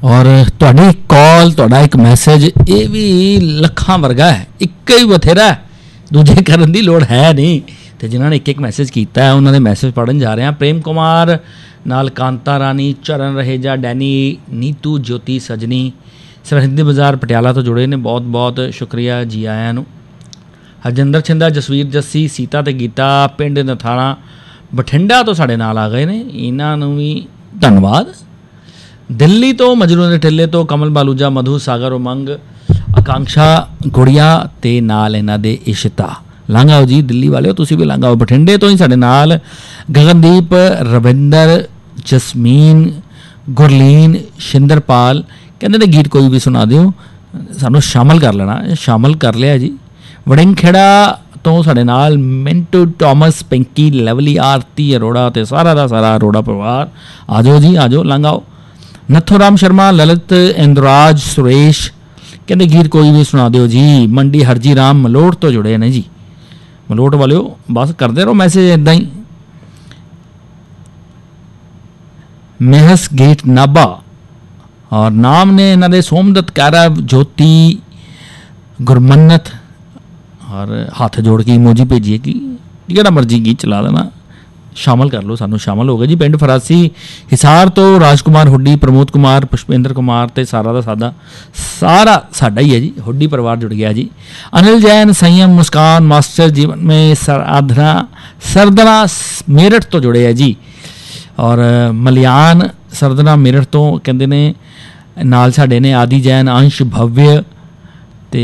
और तुहाडी कॉल तुहाडा एक मैसेज ये भी लखां वर्गा है, एक ही बथेरा है, दूजे करन दी लोड़ है नहीं। तो जिन्होंने एक मैसेज किया है उन्होंने मैसेज पढ़न जा रहे हैं। प्रेम कुमार नाल कांता रानी, चरण रहेजा, डैनी, नीतू, ज्योति, सजनी सरहिंदी बाज़ार पटियाला तो जुड़े ने, बहुत बहुत शुक्रिया जी आयां नूं। हरजिंदर छिंदा, जसवीर जस्सी, सीता ते गीता पिंड नथाणा बठिंडा तो साढ़े नाल आ गए ने, इन्हां नूं भी धन्नवाद। दिल्ली तो मजरू ने टिल्ले तो कमल बालूजा, मधु, सागर, उमंग, आकांक्षा गुड़िया ते नाल इन्हां दे इशिता। लंघ आओ जी दिल्ली वाले हो, तुसीं भी लंघ आओ। बठिंडे तो ही साढ़े नाल गगनदीप, रविंदर, जसमीन, गुरलीन, शिंदरपाल कहते ने गीत कोई भी सुना दिओ, सानू शामिल कर लेना। शामिल कर लिया जी। वड़िंगखेड़ा तो साढ़े नाल मिंटू, टॉमस, पिंकी, लवली, आरती अरोड़ा ते सारा दा सारा अरोड़ा परिवार। आ जाओ जी, आ जाओ, लंघ आओ। नथू राम शर्मा, ललित, इंद्राज, सुरेश कहते गीत कोई भी सुना दिओ जी। मंडी हरजी राम मलोट तो जुड़े ने जी, मलोट वाले बस करते रहो मैसेज इदां ही। मेहस गेट नाभा और नाम ने इन्हों ने सोमदत्त कारा, ज्योति, गुरमन्नत और हाथ जोड़ के इमोजी भेजिए कि जेड़ा मर्जी गीत चला देना, शामिल कर लो, सानू शामिल हो गए जी। पिंड फरासी हिसार तो राजकुमार हुड्डी, प्रमोद कुमार, पुष्पेंद्र कुमार ते सारा दा सादा सारा साडा ही है जी, हुड्डी परिवार जुड़ गया जी। अनिल जैन, संयम, मुस्कान, मास्टर जीवन में, सरदना मेरठ तो जुड़े है जी। और मलियान सरदना मेरठ तो कहते ने नाल साडे ने आदि जैन, अंश, भव्य ते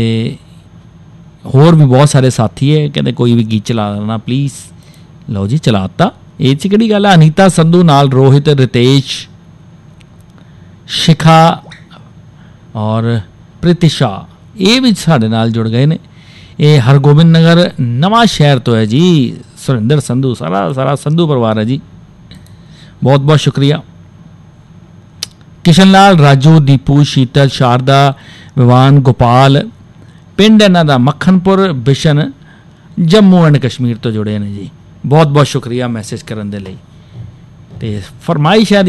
होर भी बहुत सारे साथी है। कहते कोई भी गीत चला देना प्लीज़। लो जी चलाता, ये च केड़ी गल है। अनीता संधू नाल रोहित, रितेश, शिखा और प्रीतिशा ये भी साढ़े नाल जुड़ गए ने। ये हरगोबिंद नगर नवां शहर तो है जी। सुरिंदर संधू, सारा सारा संधू परिवार है जी, बहुत बहुत शुक्रिया। किशन लाल, राजू, दीपू, शीतल, शारदा, विवान, गोपाल पिंड इन्हां दा मक्खनपुर, बिशन, जम्मू एंड कश्मीर तो जुड़े ने जी, बहुत बहुत शुक्रिया मैसेज करने के लिए। तो फरमाइश है